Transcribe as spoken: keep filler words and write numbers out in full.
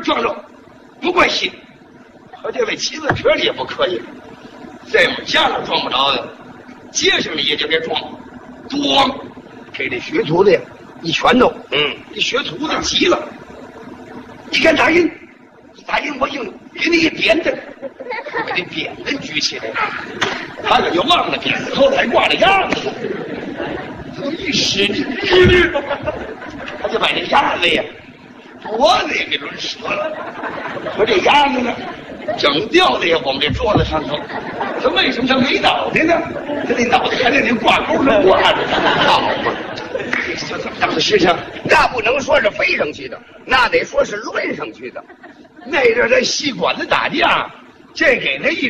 撞着，不关系。可这位骑自车的也不可以，这么架了撞不着的，街上的也就别撞，咣，给这学徒的呀一拳头。嗯，这学徒的急了，你敢打人？你打人我硬给你一扁担，给这扁担举起来，他可就忘了扁担后还挂着鸭子，这一使劲，他就把这鸭子呀脖子也给抡折了。可这鸭子呢，整吊的也往这桌子上头。他为什么他没脑袋呢？他那脑袋还在那挂钩上挂着呢。好嘛，这怎么当的事情？ 那不能说是飞上去的，那得说是抡上去的。 那阵在戏馆子打架，这给他一